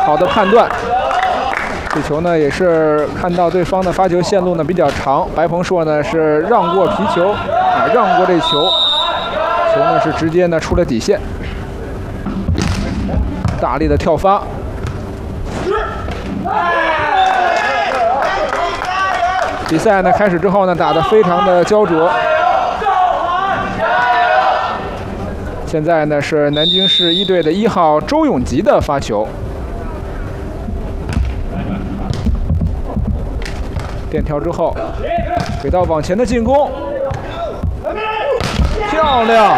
好的判断。这球呢也是看到对方的发球线路呢比较长，白鹏硕呢是让过皮球啊，让过这球，球呢是直接呢出了底线，大力的跳发。比赛呢开始之后呢，打得非常的焦灼。现在呢是南京市一队的1号周永吉的发球，垫跳之后，给到往前的进攻，漂亮！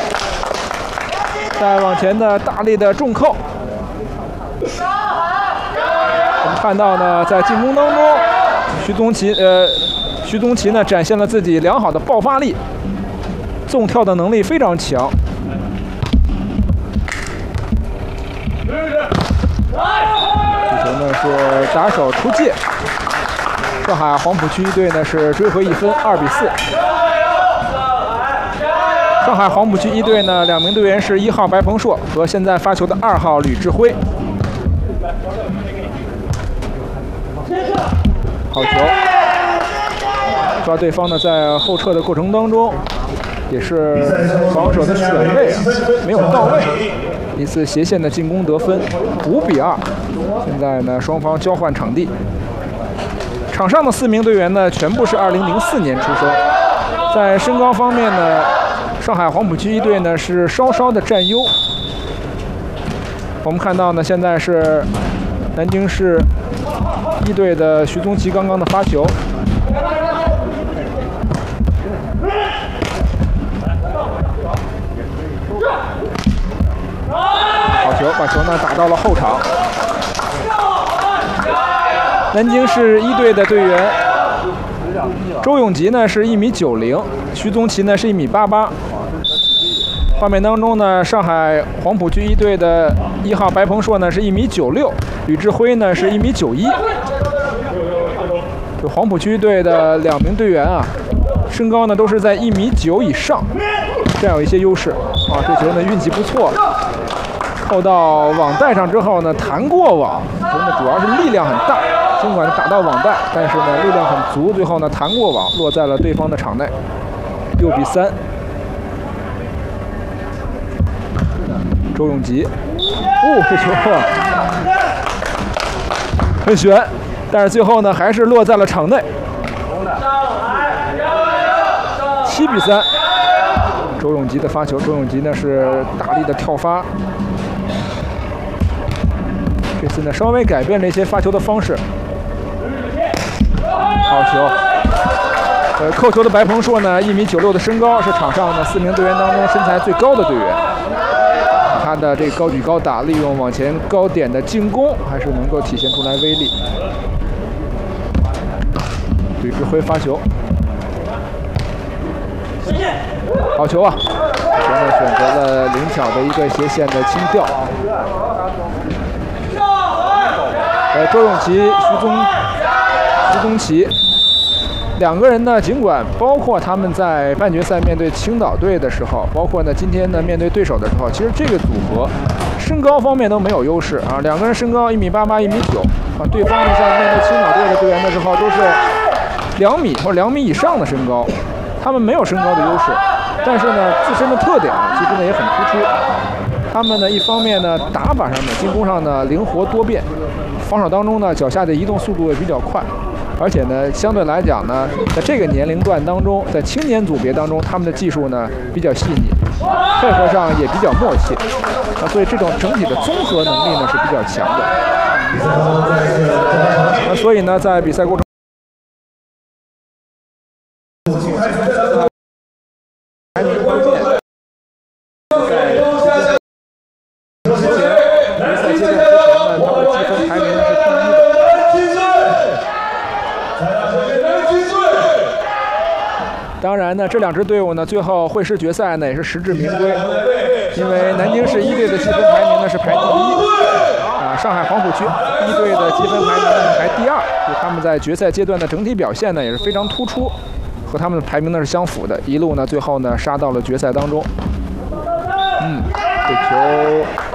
再往前的大力的重扣。我们看到呢，在进攻当中，徐宗奇呢展现了自己良好的爆发力，纵跳的能力非常强。这球呢是打手出界，上海黄浦区一队呢是追回1分，2比4。上海黄浦区一队呢2名队员是1号白鹏硕和现在发球的2号吕志辉。好球，抓对方呢在后撤的过程当中，也是防守的选位没有到位，一次斜线的进攻得分，5比2。现在呢双方交换场地，场上的4名队员呢全部是2004年出生。在身高方面呢，上海黄浦区一队呢是稍稍的占优。我们看到呢，现在是南京市一队的徐宗奇刚刚的发球，好球，把球呢打到了后场。南京市一队的队员周永吉呢是1.90米，徐宗奇呢是1.88米。画面当中呢，上海黄浦区一队的1号白鹏硕呢是1.96米，吕志辉呢是1.91米。就黄浦区队的2名队员啊，身高呢都是在1.9米以上，占有一些优势啊。这球呢运气不错，扣到网带上之后呢弹过网，球呢主要是力量很大，尽管打到网带，但是呢力量很足，最后呢弹过网，落在了对方的场内，6比3。周永吉，这球很悬，但是最后呢还是落在了场内，7比3。周永吉的发球，周永吉呢是大力的跳发，这次呢稍微改变了一些发球的方式，好球。扣球的白鹏硕呢1.96米的身高，是场上的4名队员当中身材最高的队员。他的这个高举高打，利用往前高点的进攻，还是能够体现出来威力。吕志辉发球，好球啊！球呢选择了灵巧的一个斜线的轻吊。周永琪、徐宗奇2个人呢，尽管包括他们在半决赛面对青岛队的时候，包括呢今天呢面对对手的时候，其实这个组合身高方面都没有优势啊。2个人身高1.88米、1.9米啊，对方呢在面对青岛队的队员的时候都是2米或者2米以上的身高，他们没有身高的优势，但是呢自身的特点呢其实呢也很突出。他们呢一方面呢打法上呢进攻上呢灵活多变，防守当中呢脚下的移动速度也比较快。而且呢，相对来讲呢，在这个年龄段当中，在青年组别当中，他们的技术呢比较细腻，配合上也比较默契，所以这种整体的综合能力呢是比较强的。所以呢，在比赛过程。当然呢，这2支队伍呢，最后会师决赛呢也是实至名归，因为南京市一队的积分排名呢是排第1，上海黄浦区一队的积分排名呢是排第2，就他们在决赛阶段的整体表现呢也是非常突出，和他们的排名呢是相符的，一路呢最后呢杀到了决赛当中。这球